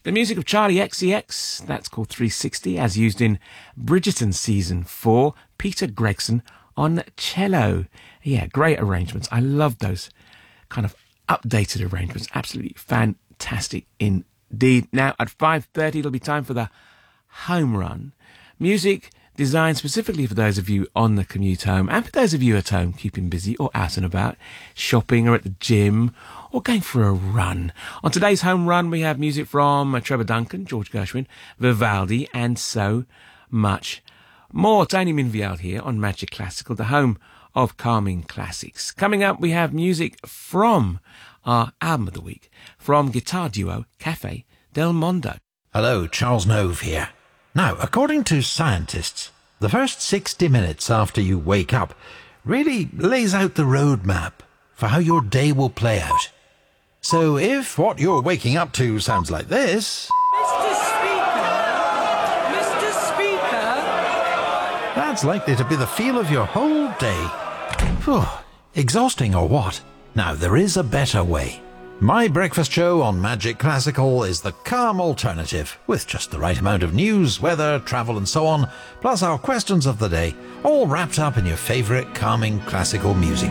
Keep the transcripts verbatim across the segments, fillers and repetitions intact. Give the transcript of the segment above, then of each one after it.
The music of Charlie X C X, that's called three sixty, as used in Bridgerton Season four. Peter Gregson on cello. Yeah, great arrangements. I love those kind of updated arrangements. Absolutely fantastic indeed. Now, at five thirty, it'll be time for the home run. Music designed specifically for those of you on the commute home and for those of you at home keeping busy or out and about, shopping or at the gym or going for a run. On today's home run, we have music from uh, Trevor Duncan, George Gershwin, Vivaldi, and so much more. Tony Minviel here on Magic Classical, the home of calming classics. Coming up, we have music from our album of the week, from guitar duo Cafe Del Mondo. Hello, Charles Nove here. Now, according to scientists, the first sixty minutes after you wake up really lays out the roadmap for how your day will play out. So if what you're waking up to sounds like this... Mister Speaker! Mister Speaker! That's likely to be the feel of your whole day. Phew, exhausting or what? Now, there is a better way. My breakfast show on Magic Classical is the calm alternative, with just the right amount of news, weather, travel and so on, plus our questions of the day, all wrapped up in your favourite calming classical music.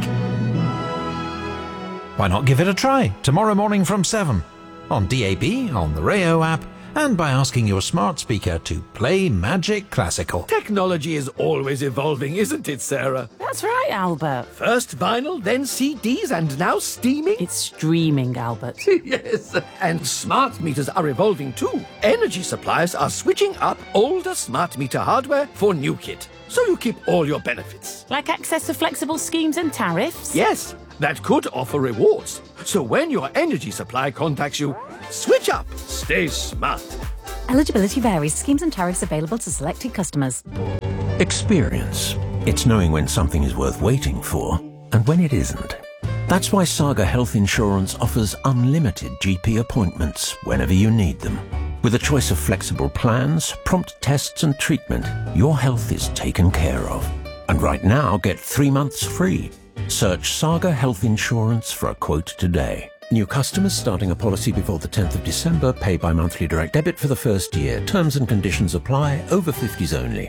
Why not give it a try tomorrow morning from seven, on D A B, on the Rayo app, and by asking your smart speaker to play Magic Classical. Technology is always evolving, isn't it, Sarah? That's right, Albert. First vinyl, then C Ds, and now streaming? It's streaming, Albert. Yes, and smart meters are evolving too. Energy suppliers are switching up older smart meter hardware for new kit, so you keep all your benefits. Like access to flexible schemes and tariffs? Yes, that could offer rewards. So when your energy supply contacts you, switch up. Stay smart. Eligibility varies. Schemes and tariffs available to selected customers. Experience. It's knowing when something is worth waiting for and when it isn't. That's why Saga Health Insurance offers unlimited G P appointments whenever you need them. With a choice of flexible plans, prompt tests and treatment, your health is taken care of. And right now, get three months free. Search Saga Health Insurance for a quote today. New customers starting a policy before the tenth of December pay by monthly direct debit for the first year. Terms and conditions apply. Over fifties only.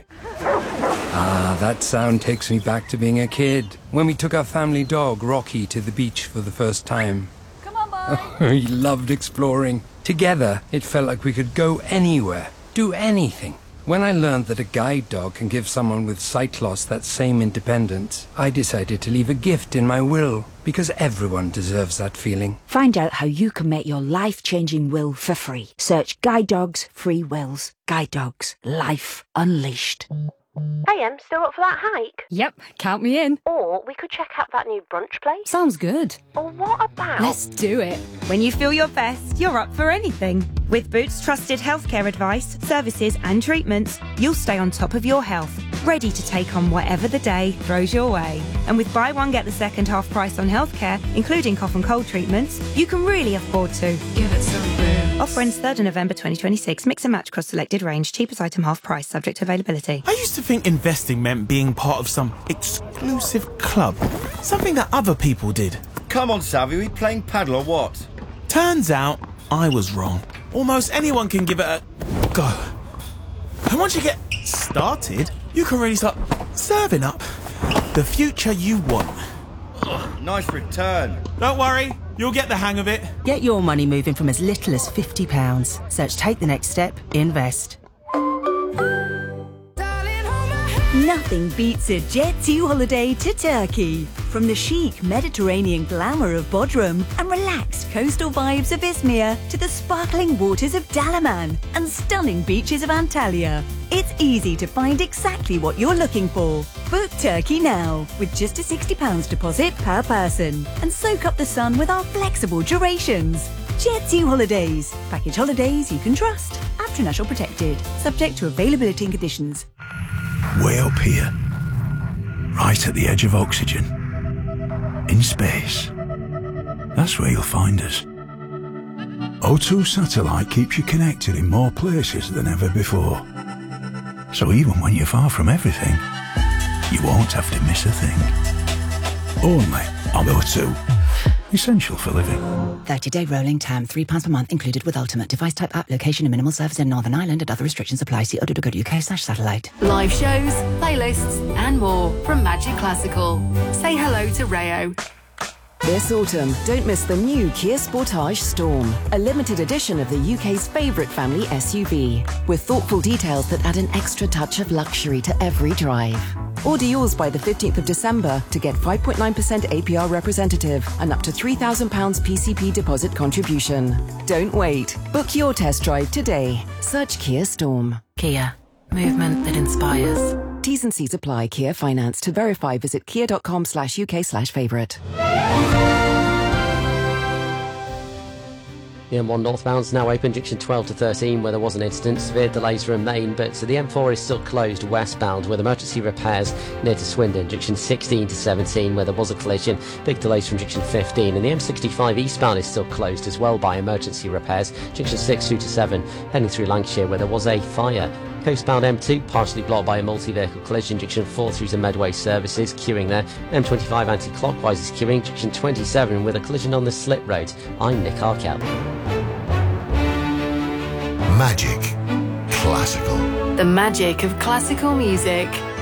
Ah, that sound takes me back to being a kid, when we took our family dog, Rocky, to the beach for the first time. Come on, boy. He loved exploring. Together, it felt like we could go anywhere, do anything. When I learned that a guide dog can give someone with sight loss that same independence, I decided to leave a gift in my will, because everyone deserves that feeling. Find out how you can make your life-changing will for free. Search Guide Dogs Free Wills. Guide Dogs. Life Unleashed. Hey, Em, still up for that hike? Yep, count me in. Or we could check out that new brunch place. Sounds good. Or what about... Let's do it. When you feel your best, you're up for anything. With Boots trusted healthcare advice, services and treatments, you'll stay on top of your health, ready to take on whatever the day throws your way. And with buy one, get the second half price on healthcare, including cough and cold treatments, you can really afford to. Give it some Boots. Offer ends third of November twenty twenty-six. Mix and match across selected range. Cheapest item half price, subject to availability. I used to think investing meant being part of some exclusive club. Something that other people did. Come on, Savvy, are we playing paddle or what? Turns out, I was wrong. Almost anyone can give it a go. And once you get started, you can really start serving up the future you want. Oh, nice return. Don't worry, you'll get the hang of it. Get your money moving from as little as fifty pounds. Search Take the Next Step, Invest. Nothing beats a Jet two holiday to Turkey. From the chic Mediterranean glamour of Bodrum and relaxed coastal vibes of Izmir to the sparkling waters of Dalaman and stunning beaches of Antalya. It's easy to find exactly what you're looking for. Book Turkey now with just a sixty pounds deposit per person and soak up the sun with our flexible durations. Jet two Holidays. Package holidays you can trust. International protected. Subject to availability and conditions. Way up here, right at the edge of oxygen, in space. That's where you'll find us. O two Satellite keeps you connected in more places than ever before. So even when you're far from everything, you won't have to miss a thing. Only on O two. Essential for living. thirty-day rolling term, three pounds per month included with Ultimate. Device type app, location and minimal service in Northern Ireland and other restrictions apply. See odor.co.uk slash satellite. Live shows, playlists, and more from Magic Classical. Say hello to Rayo. This autumn, don't miss the new Kia Sportage Storm, a limited edition of the U K's favourite family S U V, with thoughtful details that add an extra touch of luxury to every drive. Order yours by the fifteenth of December to get five point nine percent A P R representative and up to three thousand pounds P C P deposit contribution. Don't wait. Book your test drive today. Search Kia Storm. Kia. Movement that inspires. T's and C's apply. Kia Finance. To verify, visit kia.com slash UK slash favourite. The M one northbound's now open, junction twelve to thirteen, where there was an incident. Severe delays remain, but so the M four is still closed westbound with emergency repairs near to Swindon, junction sixteen to seventeen, where there was a collision. Big delays from junction fifteen, and the M sixty-five eastbound is still closed as well by emergency repairs, junction six through to seven, heading through Lancashire, where there was a fire. Coastbound M two partially blocked by a multi-vehicle collision, junction four through to Medway services, queuing there. M twenty-five anti-clockwise is queuing, junction twenty-seven with a collision on the slip road. I'm Nick Arkell. Magic Classical. The magic of classical music.